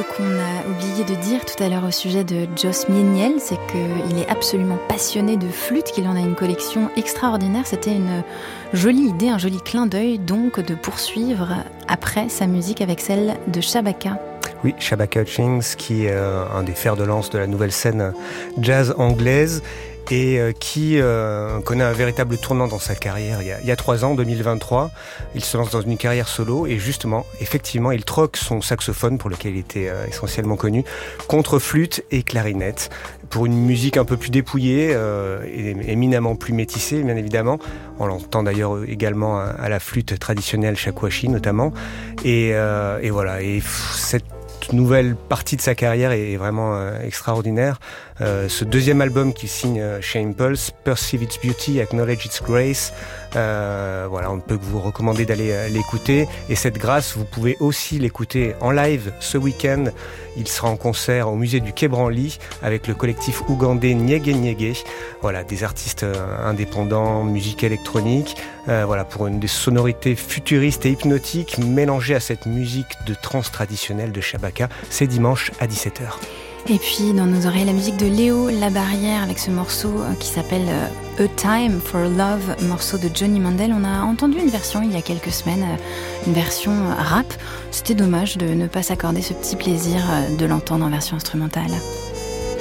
qu'on a oublié de dire tout à l'heure au sujet de Joss Mieniel, c'est qu'il est absolument passionné de flûte, qu'il en a une collection extraordinaire. C'était une jolie idée, un joli clin d'œil, donc, de poursuivre après sa musique avec celle de Shabaka. Oui, Shabaka Hutchings, qui est un des fers de lance de la nouvelle scène jazz anglaise, et qui connaît un véritable tournant dans sa carrière. Il y a 3 ans, 2023, il se lance dans une carrière solo et justement, effectivement, il troque son saxophone, pour lequel il était essentiellement connu, contre flûte et clarinette, pour une musique un peu plus dépouillée et éminemment plus métissée, bien évidemment. On l'entend d'ailleurs également à la flûte traditionnelle shakuhachi notamment. Et voilà, et cette nouvelle partie de sa carrière est vraiment extraordinaire. Ce deuxième album qu'il signe chez Impulse, Perceive Its Beauty, Acknowledge Its Grace, voilà, on ne peut que vous recommander d'aller l'écouter. Et cette grâce, vous pouvez aussi l'écouter en live ce week-end. Il sera en concert au musée du Quai Branly avec le collectif ougandais Nyege Nyege. Voilà, des artistes indépendants, musique électronique. Voilà, pour des sonorités futuristes et hypnotiques mélangées à cette musique de trance traditionnelle de Shabaka. C'est dimanche à 17h. Et puis dans nos oreilles, la musique de Léo Labarrière avec ce morceau qui s'appelle A Time for Love, morceau de Johnny Mandel. On a entendu une version il y a quelques semaines, une version rap. C'était dommage de ne pas s'accorder ce petit plaisir de l'entendre en version instrumentale.